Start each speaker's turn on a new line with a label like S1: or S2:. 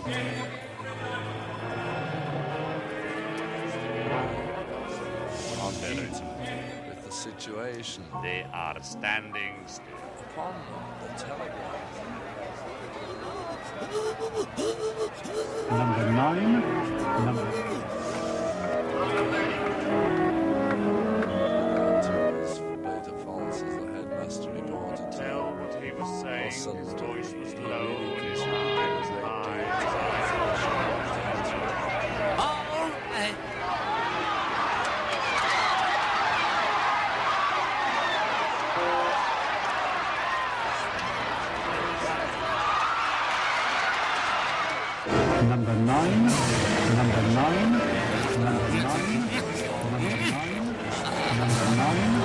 S1: With the situation.
S2: They are standing still.
S1: Upon the telegraph.
S3: Number 9.
S1: Beta Falls as the headmaster reported.
S2: Tell what he was saying. His voice was low and his
S1: All
S2: eye was high.
S4: right.
S3: Number 9. Number 9. Number 9. Number 9. Number 9.